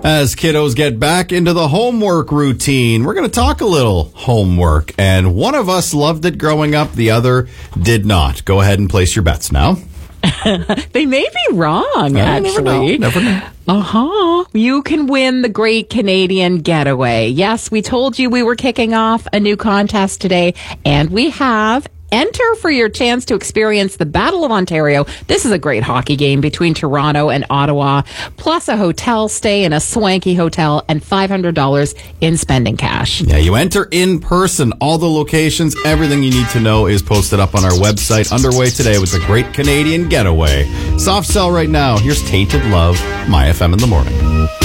As kiddos get back into the homework routine, we're going to talk a little homework. And one of us loved it growing up, the other did not. Go ahead and place your bets now. They may be wrong, actually. Never know. You can win the Great Canadian Getaway. Yes, we told you we were kicking off a new contest today, and we have. Enter for your chance to experience the Battle of Ontario. This is a great hockey game between Toronto and Ottawa, plus a hotel stay in a swanky hotel and $500 in spending cash. Yeah, you enter in person. All the locations, everything you need to know is posted up on our website. Underway today with the Great Canadian Getaway. Soft sell right now. Here's Tainted Love, My FM in the Morning.